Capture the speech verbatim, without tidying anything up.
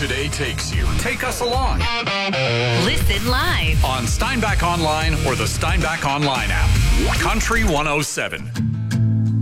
today takes you. Take us along Listen live. on Steinbach Online or the Steinbach Online app. Country one oh seven.